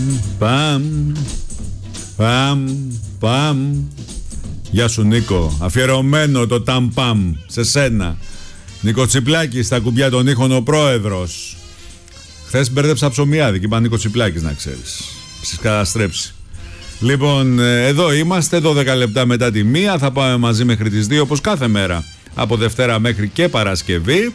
Παμ. Γεια σου Νίκο. Αφιερωμένο το ταμπαμ σε σένα. Νίκο Τσιπλάκης, στα κουμπιά των ήχων ο πρόεδρος. Χθες μπέρδεψα ψωμιάδι και είπα Νίκο Τσιπλάκης, να ξέρεις. Ψεις καταστρέψει. Λοιπόν, εδώ είμαστε, 12 λεπτά μετά τη 1. Θα πάμε μαζί μέχρι τις 2 όπως κάθε μέρα. Από Δευτέρα μέχρι και Παρασκευή.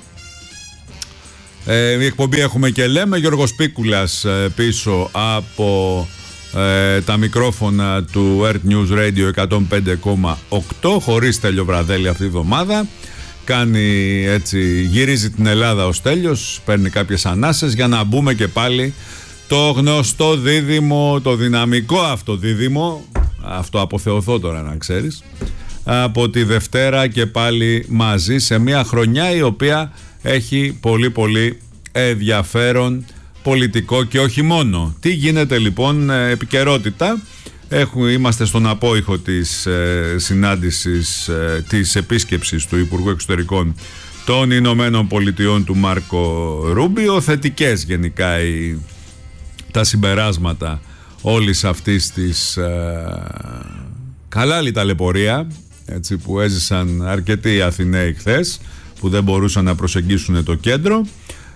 Η εκπομπή έχουμε και λέμε. Γιώργος Πίκουλας πίσω από τα μικρόφωνα του Earth News Radio 105,8. Χωρίς Στέλιο Βραδέλη αυτή τη εβδομάδα. Κάνει έτσι, γυρίζει την Ελλάδα ο Στέλιος. Παίρνει κάποιες ανάσες για να μπούμε και πάλι το γνωστό δίδυμο, το δυναμικό αυτό δίδυμο. Αυτό αποθεωθώ τώρα να ξέρεις. Από τη Δευτέρα και πάλι μαζί σε μια χρονιά η οποία έχει πολύ πολύ ενδιαφέρον πολιτικό και όχι μόνο. Τι γίνεται λοιπόν, επικαιρότητα. Είμαστε στον απόϊχο της συνάντησης, της επίσκεψης του Υπουργού Εξωτερικών των Ηνωμένων Πολιτειών του Μάρκο Ρούμπιο. Θετικές γενικά τα συμπεράσματα όλης αυτής της καλάλη ταλαιπωρία, έτσι, που έζησαν αρκετοί Αθηναίοι χθες, που δεν μπορούσαν να προσεγγίσουν το κέντρο.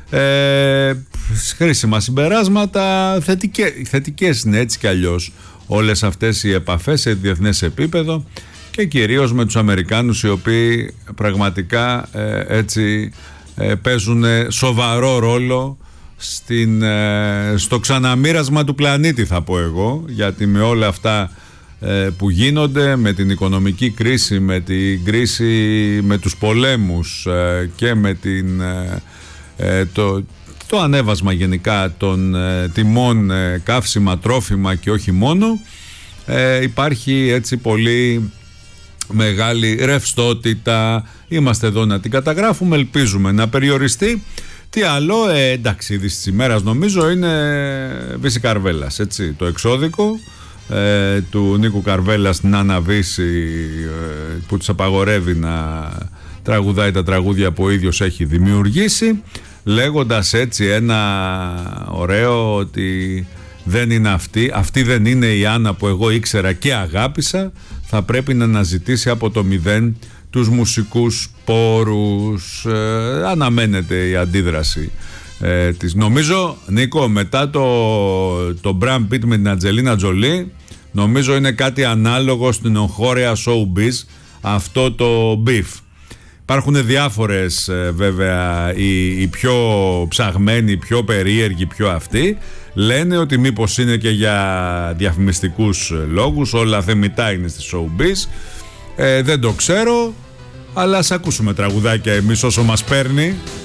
Χρήσιμα συμπεράσματα, θετικές είναι έτσι κι αλλιώς όλες αυτές οι επαφές σε διεθνές επίπεδο και κυρίως με τους Αμερικάνους, οι οποίοι πραγματικά έτσι παίζουν σοβαρό ρόλο στο ξαναμοίρασμα του πλανήτη, θα πω εγώ, γιατί με όλα αυτά που γίνονται, με την οικονομική κρίση, με την κρίση με τους πολέμους και με το ανέβασμα γενικά των τιμών καύσιμα, τρόφιμα και όχι μόνο, υπάρχει έτσι πολύ μεγάλη ρευστότητα. Είμαστε εδώ να την καταγράφουμε, ελπίζουμε να περιοριστεί. Τι άλλο, εντάξει, είδηση της ημέρας νομίζω είναι Βύση Καρβέλας, έτσι, το εξώδικο του Νίκου Καρβέλα στην Άννα Βύση, που της απαγορεύει να τραγουδάει τα τραγούδια που ο ίδιος έχει δημιουργήσει, λέγοντας έτσι ένα ωραίο ότι δεν είναι αυτή δεν είναι η Άννα που εγώ ήξερα και αγάπησα, θα πρέπει να αναζητήσει από το μηδέν τους μουσικούς πόρους. Αναμένεται η αντίδραση της. Νομίζω, Νίκο, μετά το Brad Pitt με την Αντζελίνα Τζολί, νομίζω είναι κάτι ανάλογο στην εγχώρια showbiz αυτό το beef. Υπάρχουν διάφορες βέβαια, οι πιο ψαγμένοι, οι πιο περίεργοι, οι πιο αυτοί λένε ότι μήπως είναι και για διαφημιστικούς λόγους, όλα θεμιτά είναι στη showbiz. Δεν το ξέρω, αλλά ας ακούσουμε τραγουδάκια εμείς όσο μας παίρνει.